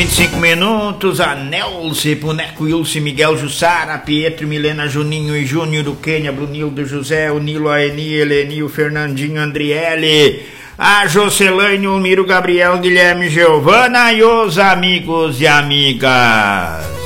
25 minutos, a Nelce, Boneco Ilse, Miguel Jussara, Pietro, Milena, Juninho e Júnior do Quênia, Brunildo, José, o Nilo, a Eni, Eleni, o Fernandinho, Andriele, a Jocelaine, o Miro, Gabriel, Guilherme, Giovana e os amigos e amigas.